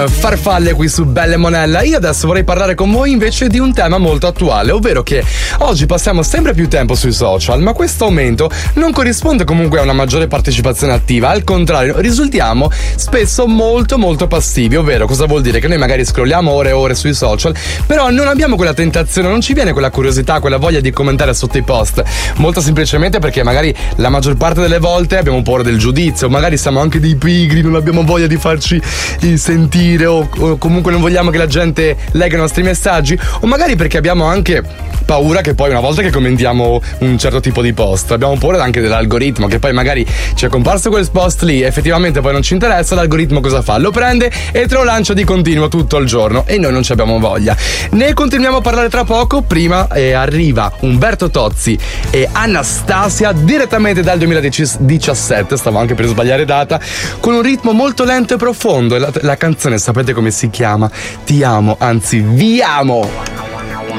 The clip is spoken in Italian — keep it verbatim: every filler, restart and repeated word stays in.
Farfalle qui su Belle Monella. Io adesso vorrei parlare con voi invece di un tema molto attuale, ovvero che oggi passiamo sempre più tempo sui social, ma questo aumento non corrisponde comunque a una maggiore partecipazione attiva, al contrario risultiamo spesso molto molto passivi, ovvero cosa vuol dire? Che noi magari scrolliamo ore e ore sui social, però non abbiamo quella tentazione, non ci viene quella curiosità, quella voglia di commentare sotto i post, molto semplicemente perché magari la maggior parte delle volte abbiamo paura del giudizio, magari siamo anche dei pigri, non abbiamo voglia di farci sentire O, o comunque non vogliamo che la gente legga i nostri messaggi, o magari perché abbiamo anche paura che poi una volta che commentiamo un certo tipo di post abbiamo paura anche dell'algoritmo, che poi magari ci è comparso quel post lì, effettivamente poi non ci interessa, l'algoritmo cosa fa? Lo prende e te lo lancia di continuo tutto il giorno e noi non ci abbiamo voglia. Ne continuiamo a parlare tra poco. Prima eh, arriva Umberto Tozzi e Anastasia direttamente dal duemiladiciassette, stavo anche per sbagliare data, con un ritmo molto lento e profondo, e la, la canzone sapete come si chiama? Ti amo, anzi vi amo.